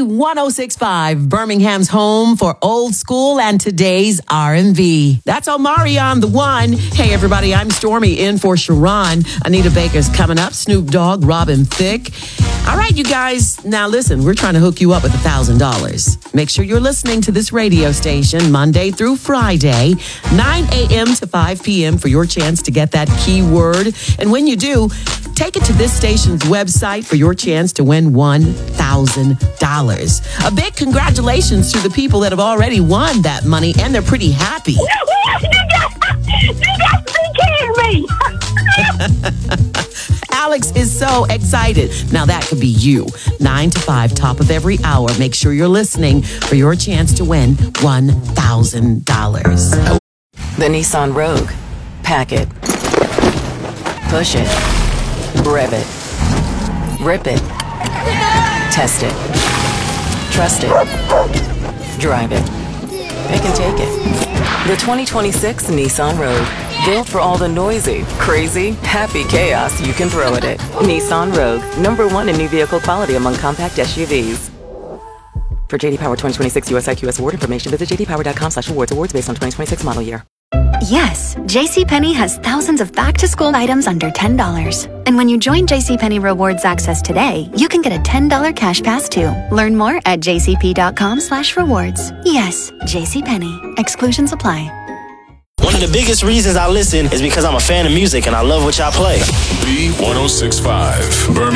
B106.5, Birmingham's home for old school and today's R&B. That's Omarion, the one. Hey, everybody, I'm Stormy in for Sharon. Anita Baker's coming up. Snoop Dogg, Robin Thicke. All right, you guys. Now, listen, we're trying to hook you up with $1,000. Make sure you're listening to this radio station Monday through Friday, 9 a.m. to 5 p.m. for your chance to get that keyword. And when you do, take it to this station's website for your chance to win $1,000. A big congratulations to the people that have already won that money, and they're pretty happy. You got to be kidding me. Alex is so excited. Now that could be you. 9 to 5, top of every hour. Make sure you're listening for your chance to win $1,000. The Nissan Rogue. Pack it. Push it. Rev it. Rip it. Test it. Trust it. Drive it. Pick and take it. The 2026 Nissan Rogue. Built for all the noisy, crazy, happy chaos you can throw at it. Nissan Rogue. #1 in new vehicle quality among compact SUVs. For JD Power 2026 US IQS award information, visit jdpower.com/awards. Awards based on 2026 model year. Yes, JCPenney has thousands of back-to-school items under $10. And when you join JCPenney Rewards Access today, you can get a $10 cash pass too. Learn more at jcp.com/rewards. Yes, JCPenney. Exclusions apply. One of the biggest reasons I listen is because I'm a fan of music and I love what y'all play. B106.5.